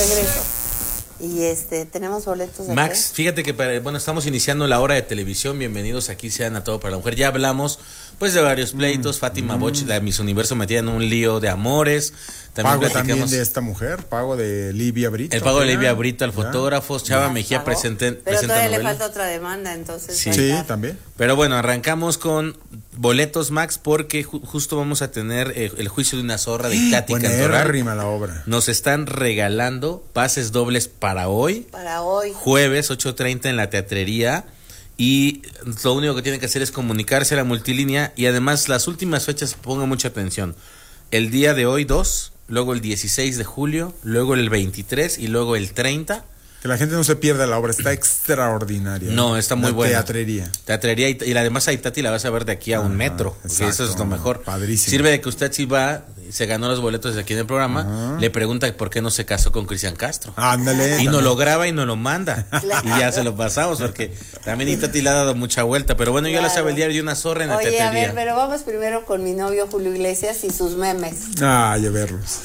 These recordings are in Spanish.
regreso. Y tenemos boletos de Max, fíjate que estamos iniciando la hora de televisión. Bienvenidos aquí sean a Todo para la Mujer. Ya hablamos pues de varios pleitos. Fátima Boch, la Miss Universo, metida en un lío de amores. Pago también de esta mujer, pago de Livia Brito. El pago de Livia Brito al fotógrafo, Chava Mejía presenta Pero todavía le falta otra demanda, entonces. Sí, también. Pero bueno, arrancamos con boletos, Max, porque justo vamos a tener el juicio de una zorra de Itatí Cantoral. Rima la obra. Nos están regalando pases dobles para hoy. Jueves, 8:30 en la Teatrería. Y lo único que tienen que hacer es comunicarse a la multilínea. Y además, las últimas fechas, pongan mucha atención. El día de hoy, 2, luego el 16 de julio, luego el 23 y luego el 30. Que la gente no se pierda la obra, está extraordinaria. No, está muy buena. Teatrería. Y además a Itatí la vas a ver de aquí a un metro. Porque eso es lo mejor. Padrísimo. Sirve de que usted si va, se ganó los boletos de aquí en el programa, le pregunta por qué no se casó con Cristian Castro. Ándale. Y nos lo graba y nos lo manda. Claro. Y ya se lo pasamos, porque también Itatí le ha dado mucha vuelta. Pero bueno, yo la sabe el diario de una zorra en la Teatrería. A ver, pero vamos primero con mi novio Julio Iglesias y sus memes. A verlos.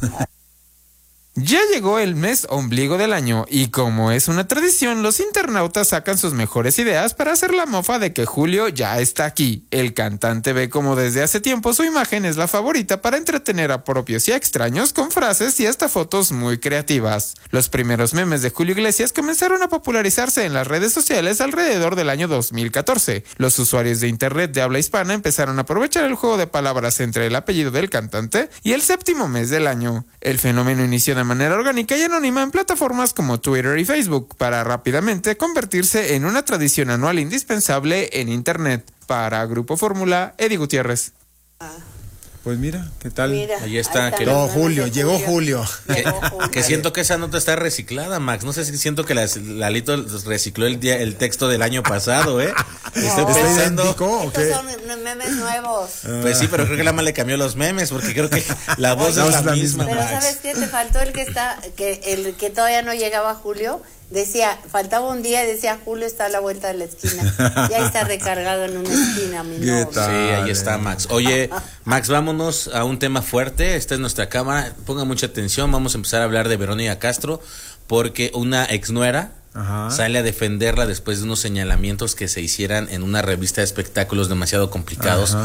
Ya llegó el mes ombligo del año y como es una tradición, los internautas sacan sus mejores ideas para hacer la mofa de que Julio ya está aquí. El cantante ve como desde hace tiempo su imagen es la favorita para entretener a propios y a extraños con frases y hasta fotos muy creativas. Los primeros memes de Julio Iglesias comenzaron a popularizarse en las redes sociales alrededor del año 2014. Los usuarios de internet de habla hispana empezaron a aprovechar el juego de palabras entre el apellido del cantante y el séptimo mes del año. El fenómeno inició de manera orgánica y anónima en plataformas como Twitter y Facebook para rápidamente convertirse en una tradición anual indispensable en internet. Para Grupo Fórmula, Eddie Gutiérrez. Pues mira, ¿qué tal? Ahí está. Llegó Julio. Que siento que esa nota está reciclada, Max. No sé si siento que Lalito recicló el texto del año pasado, ¿eh? Estoy pensando. Estos son memes nuevos. Pues sí, pero creo que la más le cambió los memes, porque creo que la voz es la misma. Pero Max. ¿sabes qué? Te faltó el que todavía no llegaba Julio. Decía, faltaba un día y decía, Julio está a la vuelta de la esquina. Y ahí está recargado en una esquina, mi novio. Sí, ahí está Max. Oye, Max, vámonos a un tema fuerte. Esta es nuestra cámara. Ponga mucha atención. Vamos a empezar a hablar de Verónica Castro, porque una exnuera sale a defenderla después de unos señalamientos que se hicieran en una revista de espectáculos demasiado complicados.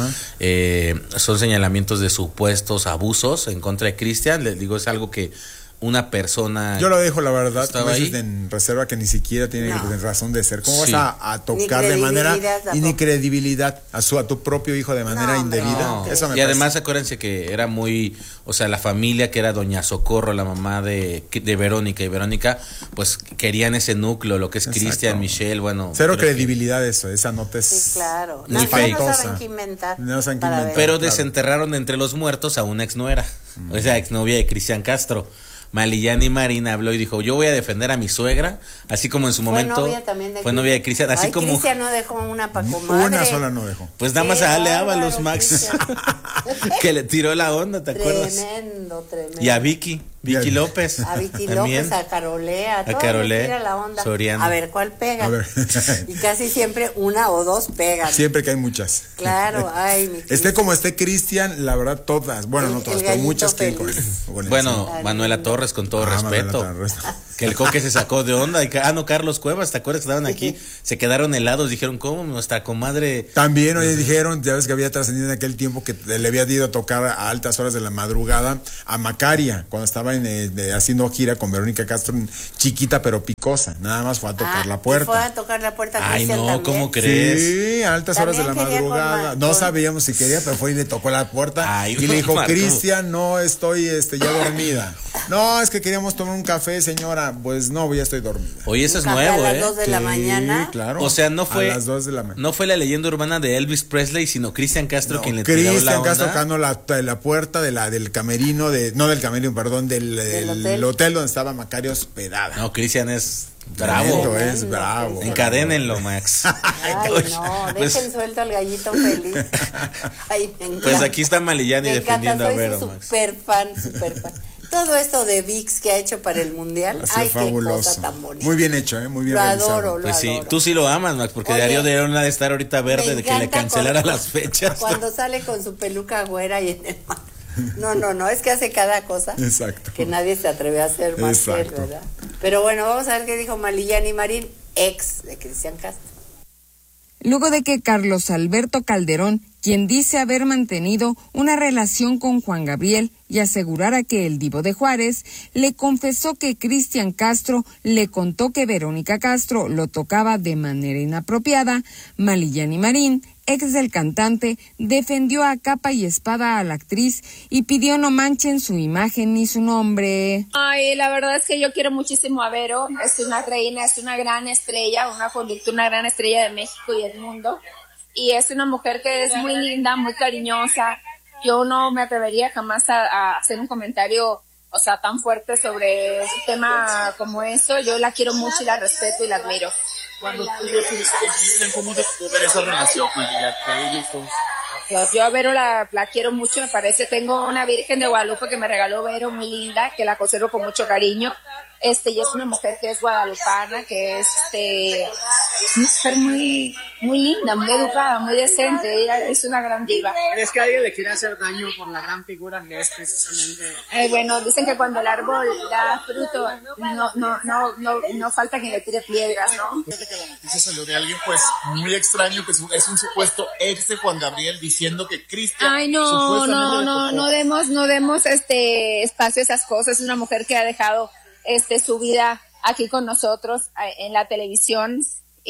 Son señalamientos de supuestos abusos en contra de Cristian. Les digo, es algo que una persona. Yo lo dejo, la verdad, en reserva, que ni siquiera tiene razón de ser. ¿Cómo vas a tocar de manera ni credibilidad a tu propio hijo de manera indebida? No. Eso me además acuérdense que era muy, la familia que era Doña Socorro, la mamá de Verónica, y Verónica pues querían ese núcleo, lo que es Cristian, Michelle, cero credibilidad esa nota es. Sí, claro. Muy fake. No saben qué inventar. Pero desenterraron entre los muertos a una exnuera, exnovia de Cristian Castro. Malillani Marín habló y dijo, yo voy a defender a mi suegra, así como en su momento fue novia de Cristian, así como Cristian no dejó una pa' comadre. Una sola no dejó. Pues nada más a Ale Ábalos, Max, que le tiró la onda, ¿te acuerdas? Tremendo. Y a Vicky López. A Vicky López, a Carolé, a tira la onda. Soriano. A ver, ¿cuál pega? Y casi siempre una o dos pegan. Siempre que hay muchas. Claro, como esté Cristian, la verdad, todas, no todas, pero muchas que Manuela Torres, con todo respeto. Que el Coque se sacó de onda. Carlos Cuevas, ¿te acuerdas que estaban aquí? Se quedaron helados, dijeron, ¿cómo? Nuestra comadre. También, dijeron, ya ves que había trascendido en aquel tiempo que le había ido a tocar a altas horas de la madrugada a Macaria, cuando estaba haciendo gira con Verónica Castro, chiquita pero picosa. Nada más fue a tocar la puerta. Fue a tocar la puerta. Ay, no, también. ¿cómo crees? Sí, a altas horas de la madrugada. No sabíamos si quería, pero fue y le tocó la puerta. Y le dijo, Cristian, no estoy ya dormida. No, es que queríamos tomar un café, señora. Pues no, ya estoy dormida. Oye, eso es nuevo, a las 2 de la mañana. Claro. O sea, no fue a las 2 de la mañana. No fue la leyenda urbana de Elvis Presley, sino Cristian Castro quien le tiró la onda. Cristian Castro tocando la puerta del camerino, perdón, del hotel donde estaba Macario hospedada. No, Cristian es bravo. Es bravo. Encadénenlo, Max. Dejen suelto al gallito feliz. Ay, me encanta. Pues aquí está Malillani defendiendo a Vero, Max. Super fan. Todo esto de VIX que ha hecho para el Mundial, fabuloso. Qué cosa tan bonita. Muy bien hecho, muy bien lo realizado. Adoro, pues sí, tú sí lo amas, Max, porque Darío de una de estar ahorita verde de que le cancelara las fechas. Cuando sale con su peluca güera y en el mar. No, es que hace cada cosa. Exacto. Que nadie se atreve a hacer más que él, Exacto. ¿verdad? Pero bueno, vamos a ver qué dijo Malillani Marín, ex de Cristian Castro. Luego de que Carlos Alberto Calderón, quien dice haber mantenido una relación con Juan Gabriel y asegurara que el Divo de Juárez, le confesó que Cristian Castro le contó que Verónica Castro lo tocaba de manera inapropiada, Malillani Marín, ex del cantante, defendió a capa y espada a la actriz y pidió no manchen su imagen ni su nombre. Ay, la verdad es que yo quiero muchísimo a Vero, es una reina, es una gran estrella, una gran estrella de México y del mundo, y es una mujer que es muy linda, muy cariñosa. Yo no me atrevería jamás a hacer un comentario, o sea, tan fuerte sobre un tema como eso. Yo la quiero mucho y la respeto y la admiro. Cuando tú y ¿cómo te ver esa relación con ella? Yo a Vero la quiero mucho, me parece. Tengo una Virgen de Guadalupe que me regaló Vero, muy linda, que la conservo con mucho cariño. Y es una mujer que es guadalupana, que es una mujer muy, muy linda, muy educada, muy decente. Ella es una gran diva. ¿Crees que alguien le quiere hacer daño por la gran figura que es precisamente? Bueno, dicen que cuando el árbol da fruto, no falta quien le tire piedras, ¿no? Fíjate que la noticia salió de alguien, pues, muy extraño, que es un supuesto ex de Juan Gabriel, diciendo que Cristian... Ay, no demos espacio a esas cosas. Es una mujer que ha dejado su vida aquí con nosotros en la televisión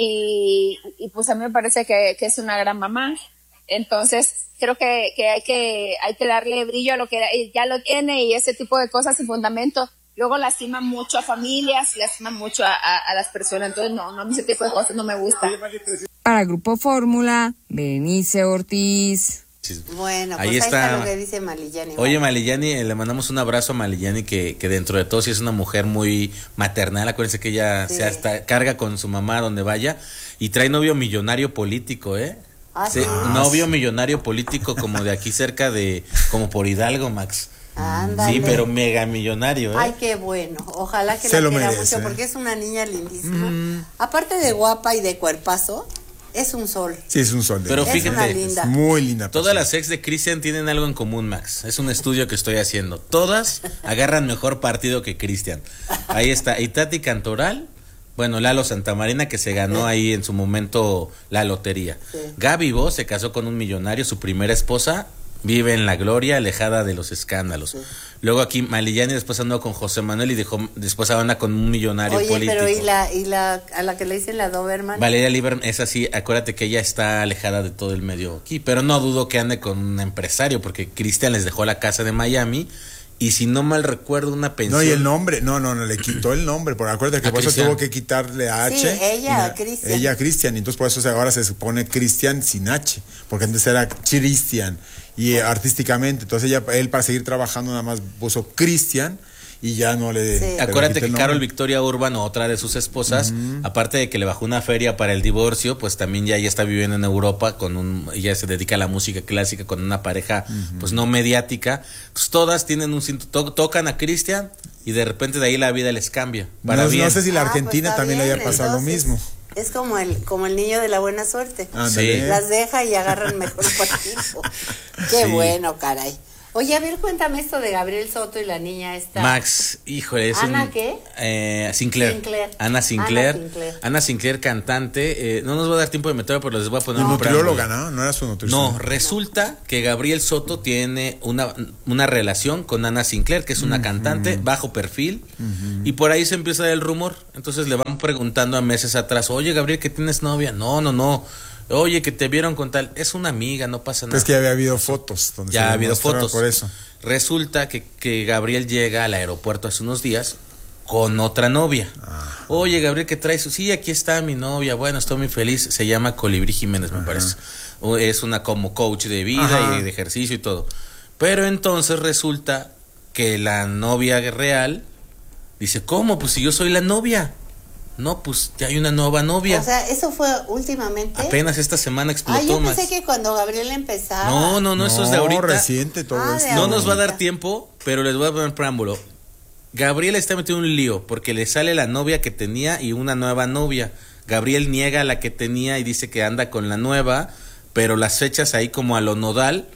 y pues a mí me parece que es una gran mamá. Entonces creo que hay que darle brillo a lo que ya lo tiene, y ese tipo de cosas sin fundamento luego lastima mucho a familias, lastima mucho a las personas. Entonces no, ese tipo de cosas no me gusta. Para Grupo Fórmula, Berenice Ortiz. Bueno, pues ahí está lo que dice Malillani. Oye, Malillani, le mandamos un abrazo a Malillani, que dentro de todo sí es una mujer muy maternal. Acuérdense que ella se hasta carga con su mamá donde vaya, y trae novio millonario político, Sí. Novio millonario político, como de aquí cerca como por Hidalgo, Max. Ándale. Sí, pero mega millonario, Ay, qué bueno. Ojalá que Se la lo quiera merece, mucho, porque es una niña lindísima. Aparte de guapa y de cuerpazo, es un sol. Sí, es un sol. Pero Es fíjate, una linda. Muy linda. todas persona. las ex de Cristian tienen algo en común, Max. Es un estudio que estoy haciendo. Todas agarran mejor partido que Cristian. Ahí está Itati Cantoral, bueno, Lalo Santamarina, que se ganó ahí en su momento la lotería. Sí. Gaby Bo se casó con un millonario, su primera esposa vive en la gloria, alejada de los escándalos. Luego aquí Malillani después andó con José Manuel y después anda con un millonario Oye, político. pero a la que le dicen la Doberman. Valeria Lieberman es así, acuérdate que ella está alejada de todo el medio aquí, pero no dudo que ande con un empresario, porque Cristian les dejó la casa de Miami, y si no mal recuerdo, una pensión. No, y el nombre, no, le quitó el nombre, porque acuérdate que A por eso Cristian. tuvo que quitarle a H. Sí, ella a Cristian. Ella a Cristian, y entonces por eso ahora se pone Cristian sin H, porque antes era Cristian, y artísticamente, entonces él para seguir trabajando nada más puso Cristian, y ya no le... Sí. pero Acuérdate quitó que el Carol nombre. Victoria Urban, otra de sus esposas, aparte de que le bajó una feria para el divorcio, pues también ya está viviendo en Europa ella se dedica a la música clásica con una pareja pues no mediática. Pues todas tienen tocan a Cristian, y de repente de ahí la vida les cambia. Para bien. No sé si la Ah, pues Argentina está también le bien, haya pasado entonces, lo mismo. Es como el niño de la buena suerte. Ándale. Sí. Las deja y agarran mejor partido. Qué Sí. bueno, caray. Oye, a ver, cuéntame esto de Gabriel Soto y la niña esta. Max, híjole, es ¿Ana un... qué? Sinclair. Ana Sinclair. Ana Sinclair, cantante. No nos va a dar tiempo de meterlo, pero les voy a poner un Nutrióloga, preámbulo. ¿no? No era su nutrióloga. No, resulta que Gabriel Soto tiene una relación con Ana Sinclair, que es una cantante bajo perfil, y por ahí se empieza el rumor. Entonces le van preguntando a meses atrás, oye, Gabriel, ¿que tienes novia? No. Oye, que te vieron con tal. Es una amiga, no pasa nada. Es que ya había habido fotos. Donde Ya se ha habido demostraba fotos. Por eso. Resulta que Gabriel llega al aeropuerto hace unos días con otra novia. Oye, Gabriel, ¿qué traes? Sí, aquí está mi novia. Bueno, estoy muy feliz. Se llama Colibrí Jiménez, me parece. Es una como coach de vida y de ejercicio y todo. Pero entonces resulta que la novia real dice, ¿cómo? Pues si yo soy la novia. No, pues ya hay una nueva novia. O sea, eso fue últimamente. Apenas esta semana explotó. Yo pensé Max. que cuando Gabriel empezaba. No, eso es de ahorita. Reciente todo Ah, de esto. No nos va a dar ahorita. tiempo, pero les voy a poner preámbulo. Gabriel está metido en un lío porque le sale la novia que tenía y una nueva novia. Gabriel niega a la que tenía y dice que anda con la nueva, pero las fechas ahí como a lo nodal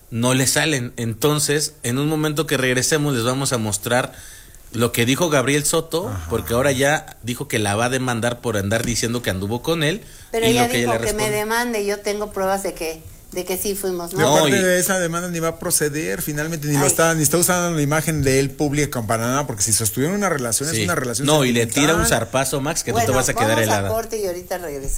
no le salen. Entonces, en un momento que regresemos les vamos a mostrar lo que dijo Gabriel Soto, porque ahora ya dijo que la va a demandar por andar diciendo que anduvo con él. Pero y ella lo que dijo ella le que me responde. demande, yo tengo pruebas de que sí fuimos, De ¿no? parte de esa demanda ni va a proceder, finalmente ni está usando la imagen de él pública para nada, porque si sostuvieron una relación, Sí. es una relación No, y le sentimental. tira un zarpazo, Max, que Bueno, tú te vas a quedar vamos helada. a corte y ahorita regresamos.